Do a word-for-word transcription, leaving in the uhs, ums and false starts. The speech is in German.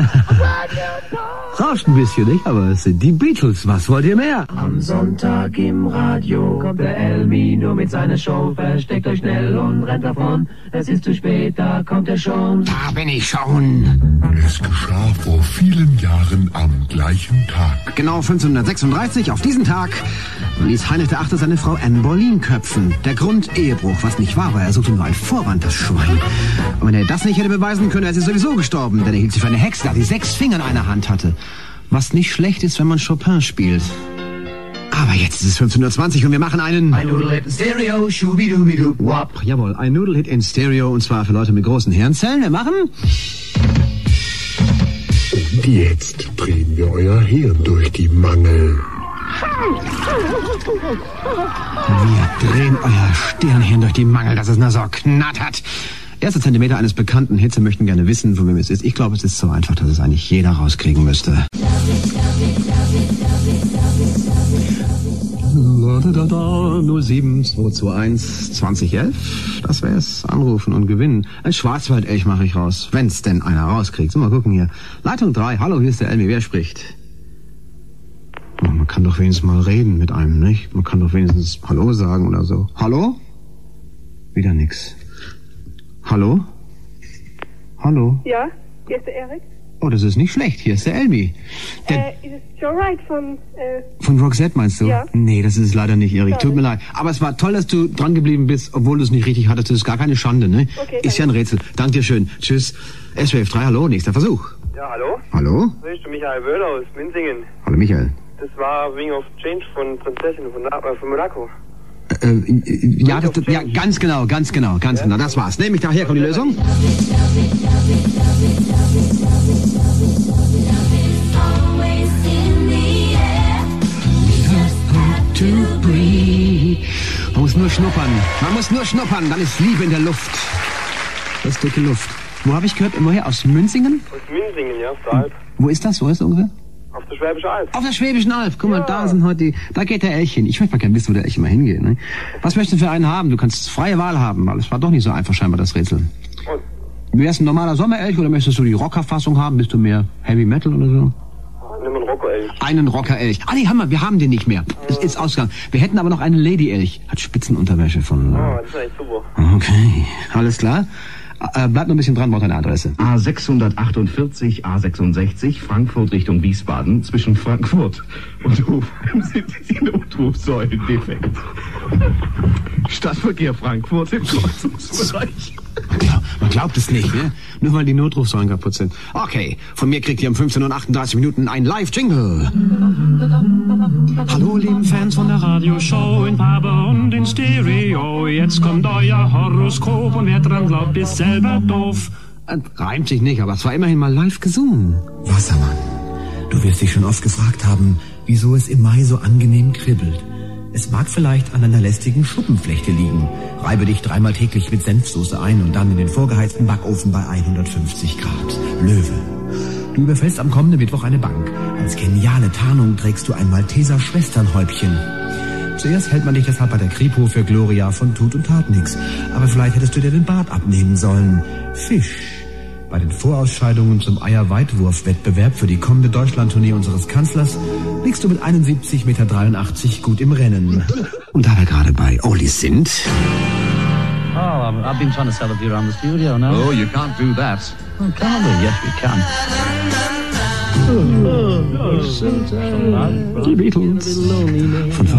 Rauscht ein bisschen, nicht? Aber es sind die Beatles. Was wollt ihr mehr? Am Sonntag im Radio kommt der Elmi nur mit seiner Show. Versteckt euch schnell und rennt davon. Es ist zu spät, da kommt er schon. Da bin ich schon. Es geschah vor vielen Jahren am gleichen Tag. Genau fünfzehnhundertsechsunddreißig, auf diesen Tag, ließ Heinrich der Achte seine Frau Anne Boleyn köpfen. Der Grund Ehebruch, was nicht wahr war. Er suchte nur ein Vorwand, das Schwein. Und wenn er das nicht hätte beweisen können, wäre sie sowieso gestorben. Denn er hielt sie für eine Hexe, da die sechs Finger in einer Hand hatte. Was nicht schlecht ist, wenn man Chopin spielt. Aber jetzt ist es fünfzehnhundertzwanzig und wir machen einen... Ein Nudelhit in Stereo, schubidubidu, wap. Jawohl, ein Nudelhit in Stereo, und zwar für Leute mit großen Hirnzellen. Wir machen... Und jetzt drehen wir euer Hirn durch die Mangel. Wir drehen euer Stirnhirn durch die Mangel, dass es nur so knattert. Erste Zentimeter eines bekannten Hits. Sie möchten gerne wissen, von wem es ist. Ich glaube, es ist so einfach, dass es eigentlich jeder rauskriegen müsste. null sieben zwei zwei eins zwanzig elf. Das wäre es. Anrufen und gewinnen. Ein Schwarzwaldelch mache ich raus. Wenn's denn einer rauskriegt. So, mal gucken hier. Leitung drei. Hallo, hier ist der Elmi. Wer spricht? Oh, man kann doch wenigstens mal reden mit einem, nicht? Man kann doch wenigstens Hallo sagen oder so. Hallo? Wieder nix. Hallo? Hallo? Ja, hier ist der Erik. Oh, das ist nicht schlecht. Hier ist der Elmi. Der Äh, ist es Joe Wright von... Äh, von Roxette meinst du? Ja. Nee, das ist es leider nicht, Erik. Schade. Tut mir leid. Aber es war toll, dass du dran geblieben bist, obwohl du es nicht richtig hattest. Das ist gar keine Schande, ne? Okay, ist ja ein Rätsel. Dank dir schön. Tschüss. S W F drei, hallo. Nächster Versuch. Ja, hallo? Hallo? Das ist Michael Wöhler aus Münzingen. Hallo, Michael. Das war Wing of Change von Prinzessin von, Na äh, von Monaco. Äh, äh, ja, das, das, ja, ganz genau, ganz genau, ganz ja? genau. Das war's. Nehme ich daher, kommt die Lösung? Man muss nur schnuppern. Man muss nur schnuppern, dann ist Liebe in der Luft. Das ist dicke Luft. Wo habe ich gehört? Woher? Aus Münzingen? Aus Münzingen, ja, auf der Alp. Wo ist das? Wo ist das ungefähr? Auf der Schwäbischen Alb. Auf der Schwäbischen Alb. Guck mal, Ja. da sind heute die, da geht der Elch hin. Ich möchte mal gerne wissen, wo der Elch immer hingeht. Ne? Was möchtest du für einen haben? Du kannst freie Wahl haben, weil es war doch nicht so einfach scheinbar, das Rätsel. Und? Wärst du ein normaler Sommerelch oder möchtest du die Rockerfassung haben? Bist du mehr Heavy Metal oder so? Nimm einen Rocker-Elch. Einen Rocker-Elch. Ah, nee, haben wir. Wir haben den nicht mehr. Es ist ausgegangen. Wir hätten aber noch einen Lady-Elch. Hat Spitzenunterwäsche von... Oh, das ist echt super. Okay, alles klar. Äh, bleib noch ein bisschen dran, braucht deine Adresse. A sechshundertachtundvierzig, A sechsundsechzig, Frankfurt Richtung Wiesbaden. Zwischen Frankfurt und Hofheim sind die Notrufsäulen defekt. Stadtverkehr Frankfurt im Kreuzungsbereich. Man glaubt, man glaubt es nicht, ne? Nur weil die Notrufsäulen kaputt sind. Okay, von mir kriegt ihr um fünfzehn Uhr achtunddreißig Minuten ein Live-Jingle. Hallo, lieben Fans von der Radioshow in Farbe und in Stereo. Jetzt kommt euer Horoskop und wer dran glaubt, ist selber doof. Äh, reimt sich nicht, aber es war immerhin mal live gesungen. Wassermann, du wirst dich schon oft gefragt haben, wieso es im Mai so angenehm kribbelt. Es mag vielleicht an einer lästigen Schuppenflechte liegen. Reibe dich dreimal täglich mit Senfsoße ein und dann in den vorgeheizten Backofen bei hundertfünfzig Grad. Löwe. Du überfällst am kommenden Mittwoch eine Bank. Als geniale Tarnung trägst du ein Malteser Schwesternhäubchen. Zuerst hält man dich deshalb bei der Kripo für Gloria von Tut und Tat nix. Aber vielleicht hättest du dir den Bart abnehmen sollen. Fisch. Bei den Vorausscheidungen zum Eierweitwurf-Wettbewerb für die kommende Deutschlandtournee unseres Kanzlers liegst du mit einundsiebzig Komma dreiundachtzig Meter gut im Rennen. Und da wir gerade bei Oldies sind... Oh, I've, I've been trying to sell a beer around the studio now. Oh, you can't do that. Oh, can we? Yes, we can. Die Beatles. Von